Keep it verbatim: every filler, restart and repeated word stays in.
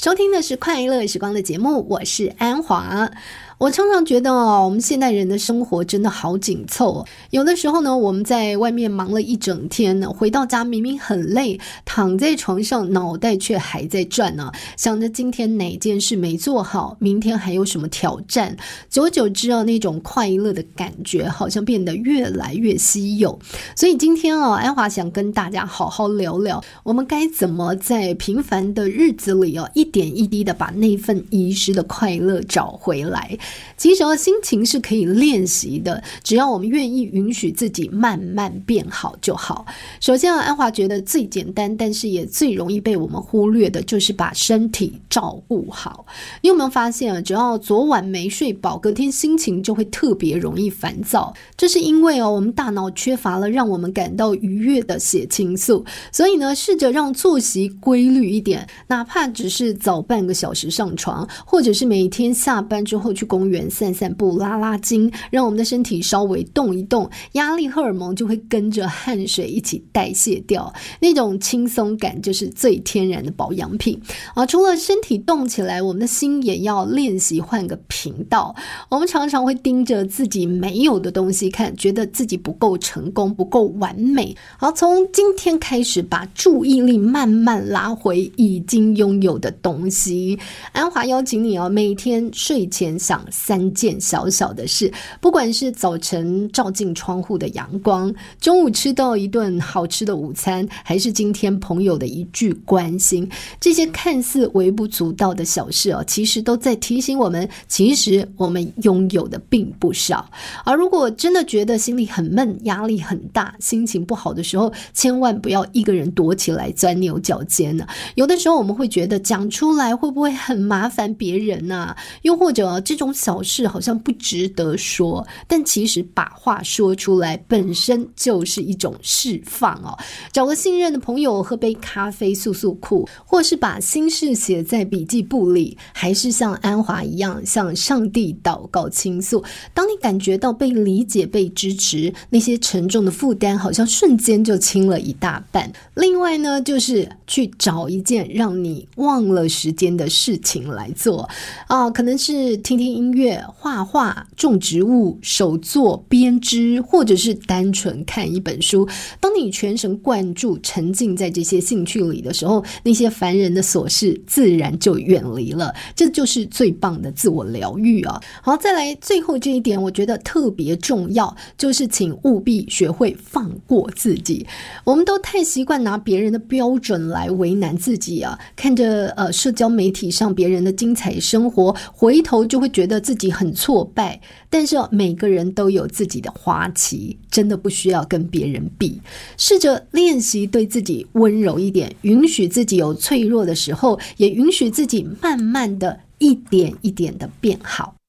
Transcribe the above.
收听的是快乐时光的节目，我是安华。我常常觉得哦，我们现代人的生活真的好紧凑哦。有的时候呢，我们在外面忙了一整天呢，回到家明明很累，躺在床上脑袋却还在转呢，想着今天哪件事没做好，明天还有什么挑战。久而久之啊，那种快乐的感觉好像变得越来越稀有。所以今天啊，安华想跟大家好好聊聊，我们该怎么在平凡的日子里啊，一点一滴的把那份遗失的快乐找回来。其实心情是可以练习的，只要我们愿意允许自己慢慢变好就好。首先安华觉得最简单但是也最容易被我们忽略的就是把身体照顾好。你有没有发现，只要昨晚没睡饱，隔天心情就会特别容易烦躁。这是因为哦，我们大脑缺乏了让我们感到愉悦的血清素。所以呢，试着让作息规律一点，哪怕只是早半个小时上床，或者是每天下班之后去公园散散步拉拉筋，让我们的身体稍微动一动，压力荷尔蒙就会跟着汗水一起代谢掉，那种轻松感就是最天然的保养品啊！除了身体动起来，我们的心也要练习换个频道。我们常常会盯着自己没有的东西看，觉得自己不够成功，不够完美。好，从今天开始把注意力慢慢拉回已经拥有的东西。安华邀请你哦，每天睡前想三件小小的事，不管是早晨照进窗户的阳光，中午吃到一顿好吃的午餐，还是今天朋友的一句关心，这些看似微不足道的小事哦，其实都在提醒我们，其实我们拥有的并不少。而如果真的觉得心里很闷，压力很大，心情不好的时候，千万不要一个人躲起来钻牛角尖呢。有的时候我们会觉得讲出来会不会很麻烦别人啊？又或者这种小事好像不值得说，但其实把话说出来本身就是一种释放哦。找个信任的朋友喝杯咖啡诉诉苦，或是把心事写在笔记簿里，还是像安华一样向上帝祷告倾诉。当你感觉到被理解被支持，那些沉重的负担好像瞬间就轻了一大半。另外呢，就是去找一件让你忘了时间的事情来做啊，可能是听听音乐、画画、种植物、手作、编织，或者是单纯看一本书。当你全神贯注沉浸在这些兴趣里的时候，那些烦人的琐事自然就远离了，这就是最棒的自我疗愈啊。好，再来最后这一点我觉得特别重要，就是请务必学会放过自己。我们都太习惯拿别人的标准来为难自己啊，看着呃社交媒体上别人的精彩生活，回头就会觉得自己很挫败。但是每个人都有自己的花期，真的不需要跟别人比。试着练习对自己温柔一点，允许自己有脆弱的时候，也允许自己慢慢的一点一点的变好。